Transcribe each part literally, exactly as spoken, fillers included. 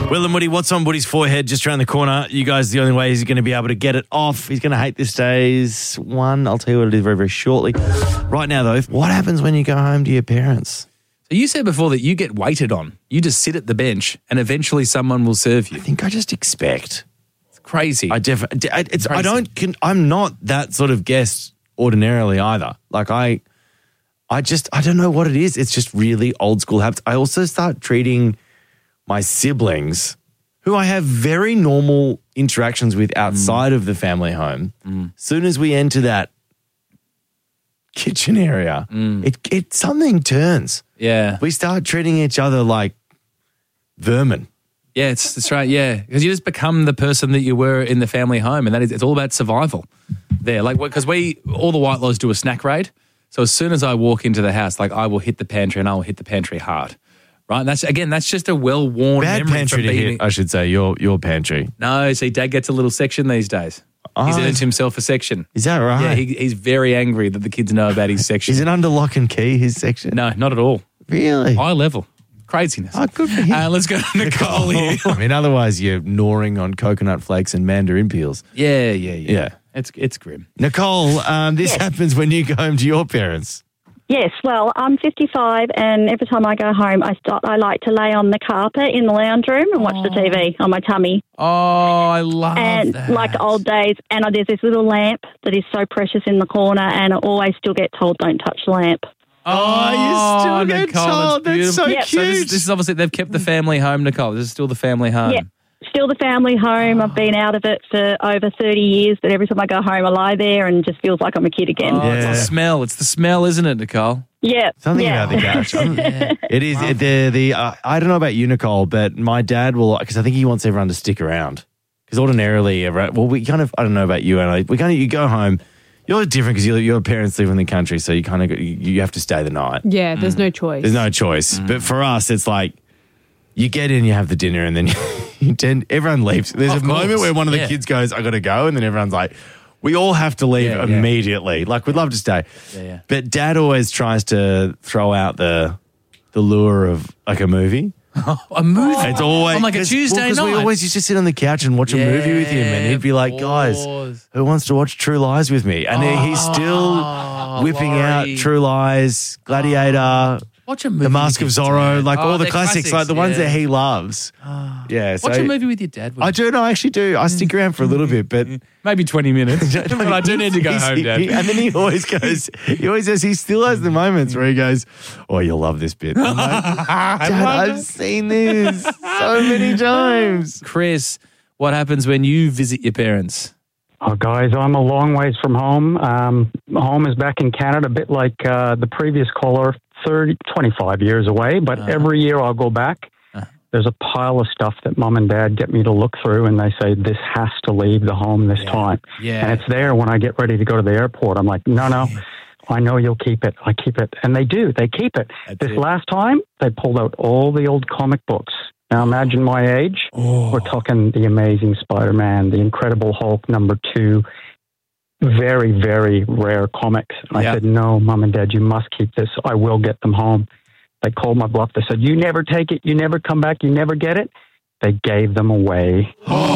Will and Woody, what's on Woody's forehead just around the corner? You guys, the only way he's going to be able to get it off. He's going to hate this day's one. I'll tell you what it is very, very shortly. Right now, though, what happens when you go home to your parents? So you said before that you get waited on. You just sit at the bench and eventually someone will serve you. I think I just expect. It's crazy. I definitely. It's. Crazy. I don't. Can, I'm not that sort of guest ordinarily either. Like I, I just. I don't know what it is. It's just really old school habits. I also start treating my siblings, who I have very normal interactions with outside mm. of the family home. Mm. Soon as we enter that kitchen area, mm. it it something turns. Yeah, we start treating each other like vermin. Yeah, it's that's right. Yeah, because you just become the person that you were in the family home, and that is it's all about survival. There, like because we all the Whitelaws do a snack raid. So as soon as I walk into the house, like I will hit the pantry, and I will hit the pantry hard. Right, and that's again. That's just a well-worn Bad memory pantry from to being. hit, I should say your your pantry. No, see, Dad gets a little section these days. Oh, he's earned himself a section. Is that right? Yeah, he, he's very angry that the kids know about his section. Is it under lock and key? His section? No, not at all. Really? High level. Craziness. Oh, good for him. Uh, let's go to Nicole here. I mean, otherwise you're gnawing on coconut flakes and mandarin peels. Yeah, yeah, yeah. Yeah. It's it's grim. Nicole, um, this Yes. happens when you go home to your parents. Yes, well, I'm fifty-five, and every time I go home, I start. I like to lay on the carpet in the lounge room and watch the T V on my tummy. Oh, I love and that. like the old days, and there's this little lamp that is so precious in the corner, and I always still get told, "Don't touch the lamp." Oh, you still get Nicole, told. That's beautiful. so Yep. cute. So this, this is obviously they've kept the family home, Nicole. This is still the family home. Yeah. Still the family home. I've been out of it for over thirty years, but every time I go home, I lie there and it just feels like I'm a kid again. Oh, it's Yeah. the smell. It's the smell, isn't it, Nicole? Yeah. Something yeah. about the couch. Yeah. It is it, the the. Uh, I don't know about you, Nicole, but my dad will because I think he wants everyone to stick around. Because ordinarily, everyone, well, we kind of I don't know about you, and I, we kind of you go home. You're different because your your parents live in the country, so you kind of you, you have to stay the night. Yeah, there's no choice. There's no choice. But for us, it's like you get in, you have the dinner, and then you tend everyone leaves. There's Of a moment course. where one of the Yeah. kids goes, "I got to go," and then everyone's like, "We all have to leave Yeah, yeah. immediately." Like we'd love to stay, Yeah, yeah. but Dad always tries to throw out the the lure of like a movie. A movie. It's always on like a 'cause- Tuesday well, 'cause night. we always used to sit on the couch and watch a movie with him, and he'd be like, Yeah, "Guys, boys. who wants to watch True Lies with me?" And he he's still Oh, whipping Laurie. out True Lies, Gladiator. Watch a movie. The Mask of with your Zorro, dad. like Oh, all the they're classics, like the ones yeah. that he loves. Yeah, so Watch a movie with your dad. I do, no, I actually do. I stick around for a little bit, but Maybe twenty minutes. but I do need to go he's- home, Dad. he- and then he always goes, he always says, he still has the moments where he goes, "Oh, you'll love this bit." I'm like, Dad, I've seen this so many times. Chris, what happens when you visit your parents? Oh, guys, I'm a long ways from home. Um, home is back in Canada, a bit like uh, the previous caller, thirty, twenty-five years away. But Uh-huh. every year I'll go back. Uh-huh. There's a pile of stuff that Mum and Dad get me to look through, and they say, this has to leave the home this Yeah. time. Yeah. And it's there when I get ready to go to the airport. I'm like, no, no, I know you'll keep it. I keep it. And they do. They keep it. That's this it. last time, they pulled out all the old comic books. Now imagine my age. Oh. We're talking The Amazing Spider-Man, The Incredible Hulk number two, very, very rare comics. And Yeah. I said, no, Mom and Dad, you must keep this. I will get them home. They called my bluff. They said, you never take it. You never come back. You never get it. They gave them away.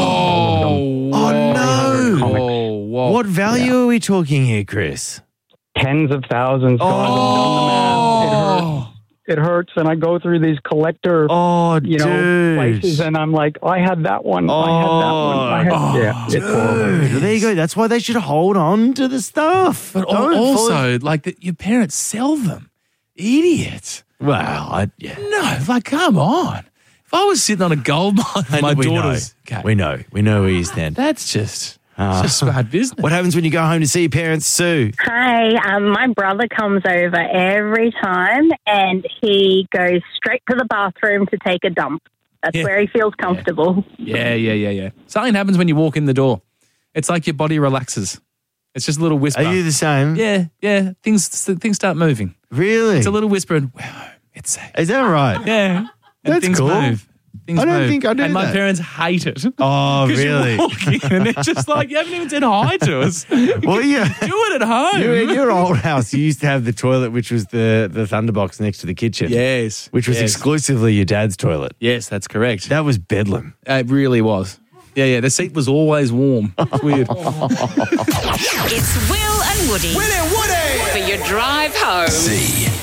Oh, Oh, no. Whoa, whoa. What value are we talking here, Chris? Tens of thousands. Guys, I've done the math. It hurts. Oh. It hurts, and I go through these collector, Oh, you know, dude. places, and I'm like, I had that one. I had that one. I had, Oh, yeah, it's horrible. Dude, there you go. That's why they should hold on to the stuff. But Don't al- fall- also, like, the, your parents sell them. Idiots. well, I, yeah. No, like, come on. If I was sitting on a gold mine with And my we daughter's... know. Okay. We know. We know where you stand. That's just, Ah. it's just bad business. What happens when you go home to see your parents, Sue? Hi, um, my brother comes over every time and he goes straight to the bathroom to take a dump. That's Yeah. where he feels comfortable. Yeah, yeah, yeah, yeah. Something happens when you walk in the door. It's like your body relaxes. It's just a little whisper. Are you the same? Yeah, yeah. Things things start moving. Really? It's a little whisper and, wow, it's safe. Is that right? Yeah. And That's things cool. move. Things I don't move. think I do And my that. parents hate it. Oh, 'Cause really? You walk in and they're just like, you haven't even said hi to us. Well, yeah. Do it at home. You, in your old house, you used to have the toilet, which was the, the thunderbox next to the kitchen. Yes. Which was yes. exclusively your dad's toilet. Yes, that's correct. That was bedlam. It really was. Yeah, yeah. The seat was always warm. It's weird. It's Will and Woody. Will and Woody. For your drive home. See.